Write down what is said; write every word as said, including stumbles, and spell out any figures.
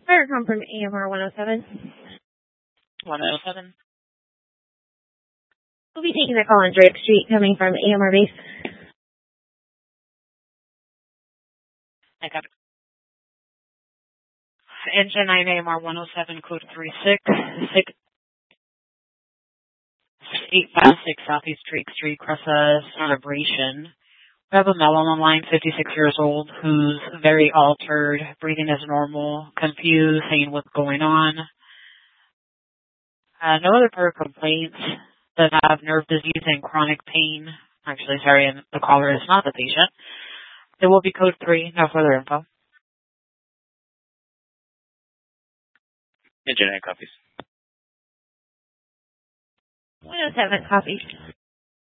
Fire come from A M R one oh seven. one oh seven. We'll be taking a call on Drake Street coming from A M R base. I got it. Engine nine A M R one oh seven, code three six six eight five six Southeast Drake Street, Cressa Celebration. We have a male on the line, fifty-six years old, who's very altered, breathing is normal, confused, saying what's going on. Uh, no other prior complaints that have nerve disease and chronic pain. Actually, sorry, and the caller is not the patient. It will be code three, no further info. Engine nine copies. one oh seven copies.